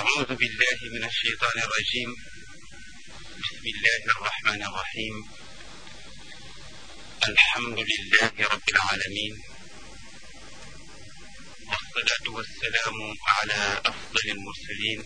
أعوذ بالله من الشيطان الرجيم. بسم الله الرحمن الرحيم. الحمد لله رب العالمين، والصلاة والسلام على أفضل المرسلين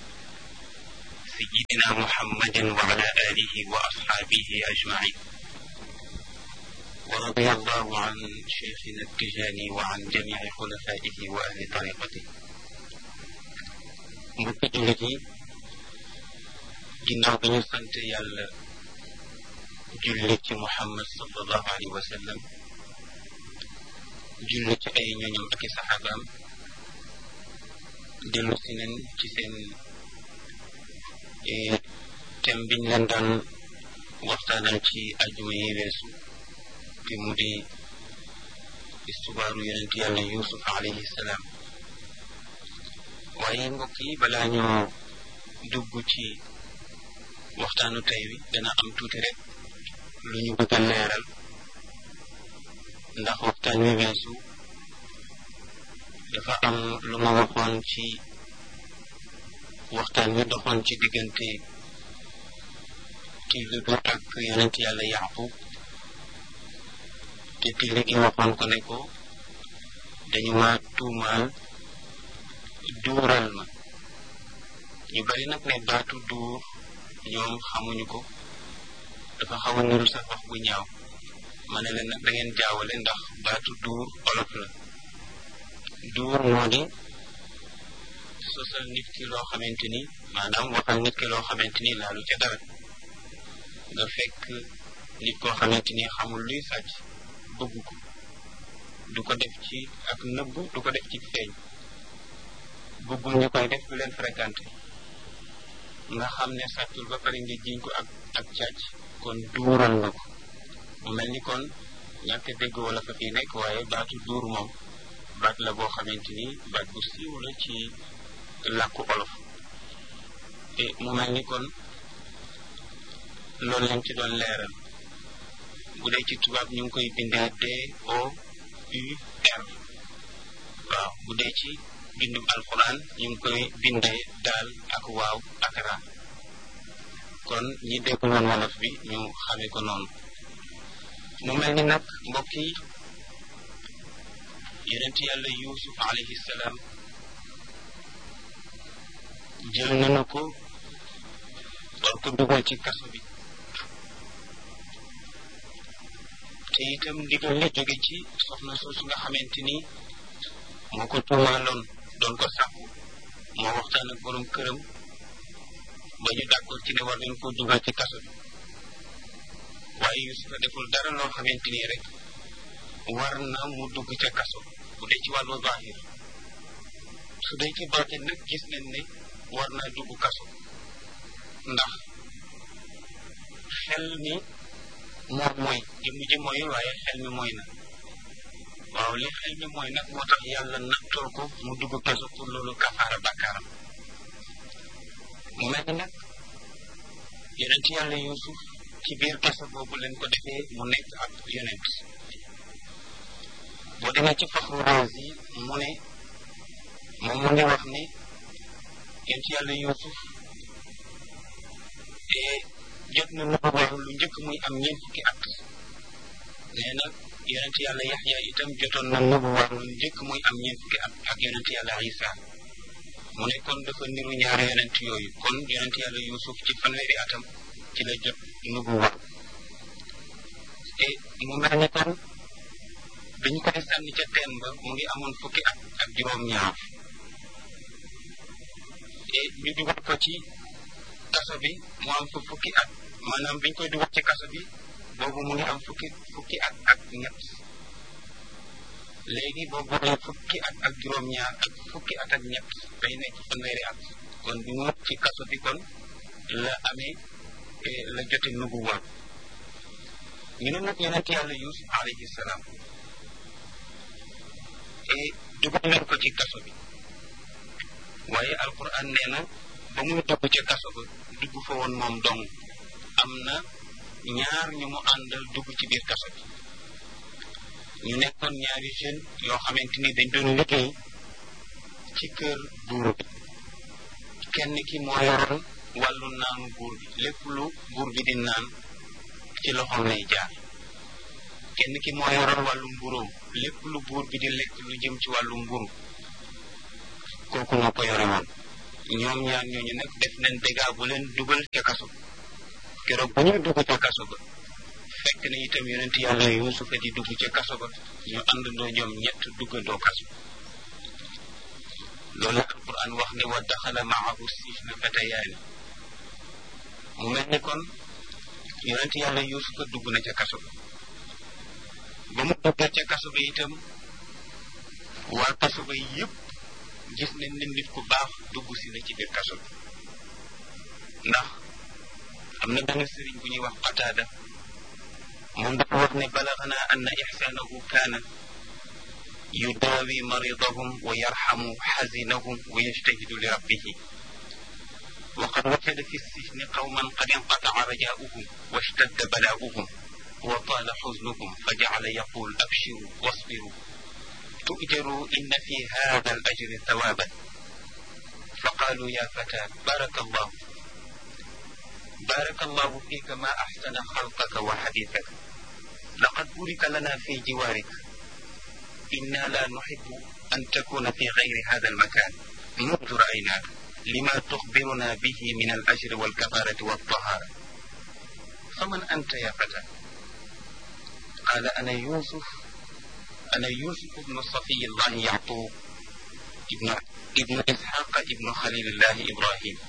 سيدنا محمد وعلى آله وأصحابه أجمعين. ورضي الله عن شيخنا التجاني وعن جميع خلفائه وأهل طريقته. mbokki jullit yi, ginnaaw bi ñu sant yàlla julli ci Muhammad sallallahu alayhi wa sallam, julli ci ay ñoñam ak i saxaabaam, dellu si nañ ci seen thème biñ leen daan waxtaanal ci ajuma yi weesu te mu di istubaaru yonent yàlla Yuusuf alayhi salaam. waaye mbokk yi, balaa ñoo dugg ci waxtaanu tey wi dana am tuuti rek lu ñu bëgg a leeral, ndax waxtaan wi weesu dafa am lu ma waxoon ci waxtaan wi doxoon ci diggante Tilli ak yonent yàlla Yaqub, te Tilli gi waxoon ko ne ko dañu ma tuumaal duural ma. ñu bari nag ne baatu duur ñoom xamuñu ko, dafa xaw a niru sax wax bu ñaaw. ma ne leen nag da ngeen jaawale, ndax baatu duur olof la. duur moo di sosal nit ki loo xamante ni, maanaam waxal nit ki loo xamante ni laalu ca dara. nga fekk nit koo xamante ni xamul luy sàcc, bëgg ko, du ko def ci ak nëbbu, du ko def ci feeñ, bëggul ñu koy def, du leen fréquenté, nga xam ne sàccul ba pare nga jiñ ko ak càcc, kon duural nga ko. mu mel ni kon ñàkk dégg wala fa fii nekk, waaye baatu duur moom baat la boo xamante ni baat bu siiw la ci làkku olof. te mu mel ni kon loolu lañ ci doon leeral. bu dee ci tubaab ñu ngi koy bindee DOUR, waaw. bu dee ci bindum alquran ñu ngi koy bindee daal ak waaw ak ra. kon ñi déggul woon wolof bi ñu xamee ko noonu. mu mel ni nag mbokk yi, yonent yàlla Yuusuf alayhi salaam jël nañu ko war ko dugal ci kaso bi, te itam ndigal li jóge ci soxna soosu nga xamante ni moo ko tuumaaloon doon ko sàkku. moo waxtaan ak borom këram ba ñu d'accord ci ne war nañ ko dugal ci kaso bi. waaye Yuusufa deful dara loo xamante ni rek war na mu dugg ca kaso, bu dee ci wàllu zahir. su dee ci baatin nag gis nañ ne war naa dugg kaso, ndax xel mi moom mooy jëmm ji mooy, waaye xel mi mooy na. waaw, li xel mi mooy nag moo tax yàlla nattool ko mu dugg kaso pour loolu kafaara bakkaaram. mu mel ni nag yonent yàlla Yuusuf ci biir kaso boobu leen ko defee mu nekk ab yonent. boo demee ci Faxru Raazi mu ne moom mu ngi wax ne yonent yàlla Yuusuf te jot na nubuwa lu njëkk muy am 4 fukki at. nee na yonent yàlla Yaxya itam jotoon na nubuwa lu njëkk muy am 4 fukki at ak yonent yàlla Isa. mu ne kon dafa niru ñaari yonent yooyu. kon yonent yàlla Yuusuf ci 1 atam ci la jot nubuwa. te mu mel ni kon biñ koy sànni ca teen ba mu ngi amoon 1 fukki at ak juróom-ñaar. te ñu dugal ko ci kaso bi mu am fa 1 fukki at, maanaam biñ koy dugal ci kaso bi boobu mu ngi am fukki at ak ñett. léegi boobu bu dee 1 fukki at ak juróom-ñaar ak 1 fukki at ak ñett day nekk 1 at. kon bi mu ci kaso bi kon la amee la jote nubuwa. ñu ne nag yonent yàlla Yuusuf alayhi salaam dugal nañ ko ci kaso bi, waaye alquran nee na ba muy dugg ca kaso ba dugg fa woon moom dong. am na ñaar ñu mu àndal dugg ci biir kaso bi. ñu nekkoon ñaari jeunes yoo xamante ni dañ doon liggéey ci kër buur bi. kenn ki moo yoroon wàllu naanu buur bi lépp lu buur bi di naan ci loxoom lay jaar kenn ki moo yoroon wàllu mburóom lépp lu buur bi di lekk lu jëm ci wàllu mburu kooku moo ko yore woon ñoom ñaar ñooñu nag def nañ dégâts bu leen dugal ca kaso keroog bu ñuy dugg ca kaso ba fekk na itam yonent yàlla Yuusufa di dugg ca kaso ba ñu àndandoo ñoom ñett duggandoo kaso loolu alquran wax ne wa daxala maahu sijna fatayaani mu mel ni kon yonent yàlla Yuusufa dugg na ca kaso ba mu duggee ca kaso ba itam waa kaso ba yëpp gis nañ ne nit ku baax dugg si na ci biir kaso bi ndax am na benn sëriñ bu ñuy wax Qataada moom dafa wax ne balaganaa anna ixsaanahu kaana yudaawi maridahum wa yarxamu xazinahum wa yajtahidu li rabbihi wa qad wajada fi sijni qawman qad inqataca rajaauhum wa ishtadda balaauhum wa taala xusnuhum fa jacala yaqul abshiru wasbiru tu'jaru inna fi hada al ajri thawaaban fa qaalu ya fata بارك الله فيك ما أحسن خلقك وحديثك لقد بورك لنا في جوارك إنا لا نحب أن تكون في غير هذا المكان منذ رأيناك لما تخبرنا به من الأجر والكفارة والطهارة فمن أنت يا فتى قال أنا يوسف بن صفي الله يعقوب ابن إسحاق ابن خليل الله إبراهيم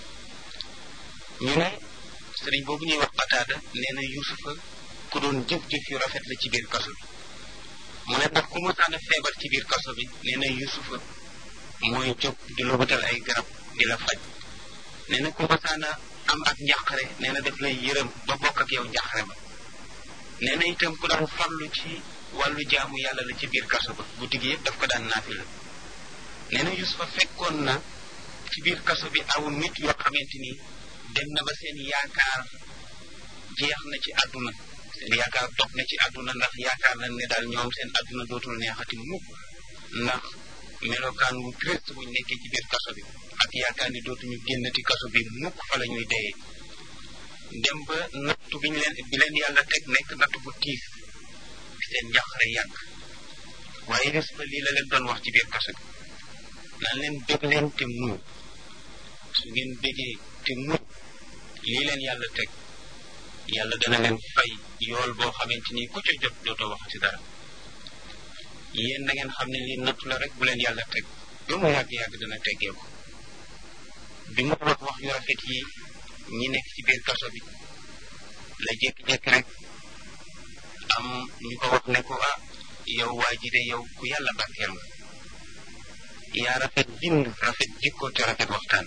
ñu ne sëriñ boobu ñuy wax Qataada nee na Yuusufa ku doon jëf-jëf yu rafet la ci biir kaso bi mu ne ndax ku mësaan a feebar ci biir kaso bi nee na Yuusufa mooy jóg di la wutal ay garab di la faj nee na ku mësaan a am ak njàqare nee na daf lay yërëm ba bokk ak yow njàqare ba nee na itam ku daan farlu ci wàllu jaamu yàlla la ci biir kaso ba guddi gi yëpp daf ko daan naafila nee na Yuusufa fekkoon na ci biir kaso bi aw nit yoo xamante ni dem na ba seen yaakaar jeex na ci àdduna seen yaakaar dog na ci àdduna ndax yaakaar nañ ne daal ñoom seen àdduna dootul neexati mukk ndax melokaan wu triste buñ nekkee ci biir kaso bi ak yaakaar ni dootuñu génnati kaso bi mukk fa la ñuy deyee dem ba nattu bi leen yàlla teg nekk nattu bu tiis seen njàqare yàgg waaye Yuusufa lii la leen doon wax ci biir kaso bi naan leen bég leen te muñ su ngeen bégee te muñ lii leen yàlla teg yàlla dana leen fay yool boo xamante ni ku ca jot dootoo wax ci dara yéen na ngeen xam ne lii nattu la rek bu leen yàlla teg ba mu yàgg-yàgg dana teggee ko bi mu wax yu rafet yi ñi nekk ci biir kaso bi la jékki-jékki rek am ñu ko wax ne ko yow waa ji de yow ku yàlla barkeel nga yaa rafet bind rafet jikko te rafet waxtaan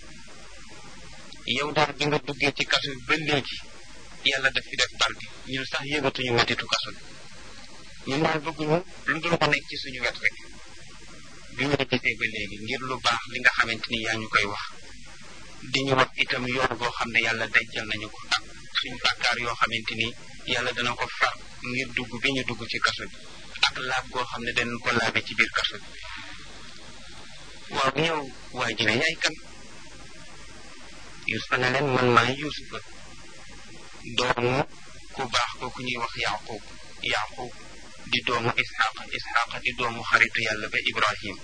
yow daal bi nga duggee ci kaso bi ba léegi yàlla daf fi def barke ñun sax yëgatuñu mettitu kaso bi ñun daal bëgguñu lu dul ko nekk ci suñu wet rek bi ñu la gisee ba léegi ngir lu baax li nga xamante ni yaa ñu koy wax di ñu wax itam yoon boo xam ne yàlla dencal nañu ko ak suñu bàkkaar yoo xamante ni yàlla dana ko far ngir dugg bi ñu dugg ci kaso bi ak laab goo xam ne danañ ko laabe ci biir kaso bi waaw yow waa ji ne yaay kan Yuusufa ne leen man maay Yuusufa doomu ku baax ko ku ñuy wax Yaqub di doomu Isxaqa di doomu xaritu yàlla ba Ibrahim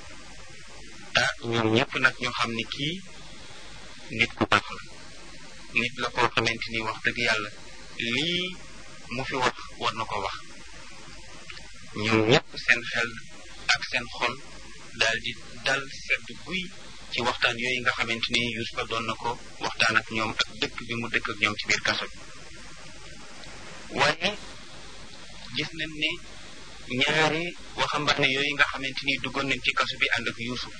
ñoom ñëpp nag ñoo xam ne kii nit ku baax la nit la koo xamante ni wax dëgg yàlla lii mu fi wax war na ko wax ñoom ñëpp seen xel ak seen xol daal di dal sedd guy ci waxtaan yooyu nga xamante ni Yuusufa doon na ko waxtaan ak ñoom ak dëkk bi mu dëkk ak ñoom ci biir kaso bi waaye gis nañ ne ñaari waxambaane yooyu nga xamante ni duggoon nañ ci kaso bi ànd ak Yuusuf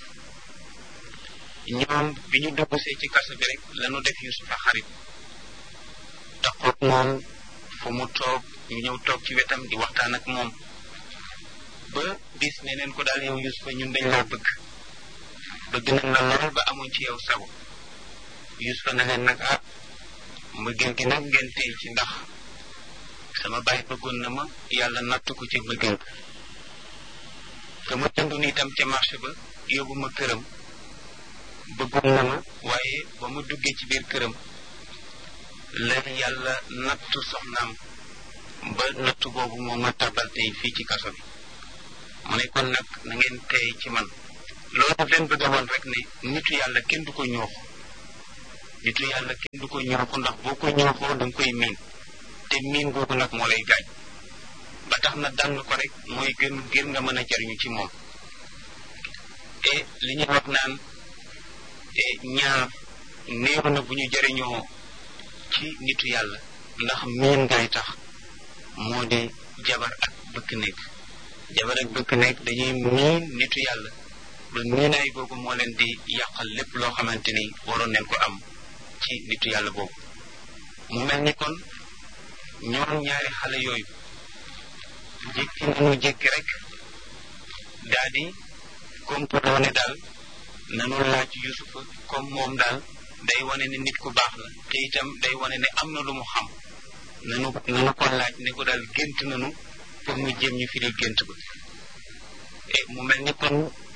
ñoom bi ñu duggsee ci kaso bi rek lañu def Yuusufa xarit taxoog moom fu mu toog ñu ñëw toog ci wetam di waxtaan ak moom ba bis ne neen ko daal yow Yuusufa ñun dañ laa bëgg nañ la lool ba amuñ ci yow sago Yuusufa ne leen nag mbëggeel gi nag ngeen tey ci ndax sama baay bëggoon na ma yàlla nattu ko ci bëggeel ka ma jëndoon itam ca marché ba yóbbu ma këram bëggoon na ma waaye ba mu duggee ci biir këram la yàlla nattu soxnaam ba nattu boobu moom ma tabal tey fii ci kaso bi mu ne kon nag na ngeen tey ci man loolu daf leen bëgg a woon rek ne nitu yàlla kenn du ko ñooxu nitu yàlla kenn du ko ñooxu ndax boo ko ñooxoo da nga koy miin te miin googu nag moo lay gaañ ba tax na dànn ko rek mooy gën ngir nga mën a jariñu ci moom et li ñuy wax naan ñaar néew na bu ñu jariñoo ci nitu yàlla ndax miin ngay tax moo di jabar ak bëkk nekk jabar ak bëkk nekk dañuy miin nitu yàlla ba miinaay googu moo leen di yàqal lépp loo xamante ni waroon nañ ko am ci nitu yàlla boobu mu mel ni kon ñoom ñaari xale yooyu jékki nañu jékki rek daal di complot ne daal nanu laaj Yusufa comme moom daal day wane ne nit ku baax la te itam day wane ne am na lu mu xam nanu ko laaj ne ko daal gént nanu pour mu jéem ñu firi gént ba mu mel ni kon